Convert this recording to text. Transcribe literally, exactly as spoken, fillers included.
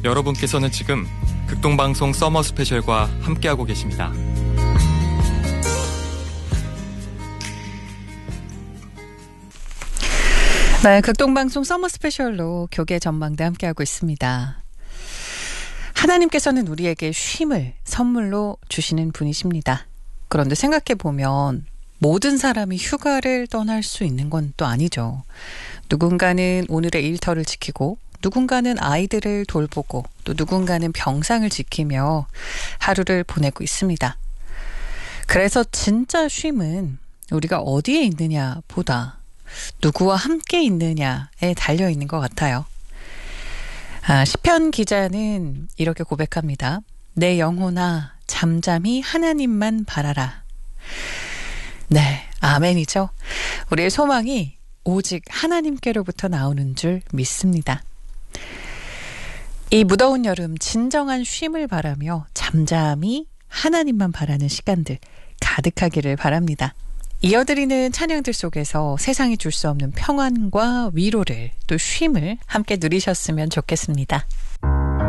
여러분께서는 지금 극동방송 서머 스페셜과 함께하고 계십니다. 네, 극동방송 서머 스페셜로 교계 전망대 함께하고 있습니다. 하나님께서는 우리에게 쉼을 선물로 주시는 분이십니다. 그런데 생각해보면 모든 사람이 휴가를 떠날 수 있는 건 또 아니죠. 누군가는 오늘의 일터를 지키고 누군가는 아이들을 돌보고 또 누군가는 병상을 지키며 하루를 보내고 있습니다. 그래서 진짜 쉼은 우리가 어디에 있느냐 보다 누구와 함께 있느냐에 달려있는 것 같아요. 아, 시편 기자는 이렇게 고백합니다. 내 영혼아 잠잠히 하나님만 바라라. 네, 아멘이죠. 우리의 소망이 오직 하나님께로부터 나오는 줄 믿습니다. 이 무더운 여름 진정한 쉼을 바라며 잠잠히 하나님만 바라는 시간들 가득하기를 바랍니다. 이어드리는 찬양들 속에서 세상이 줄 수 없는 평안과 위로를 또 쉼을 함께 누리셨으면 좋겠습니다.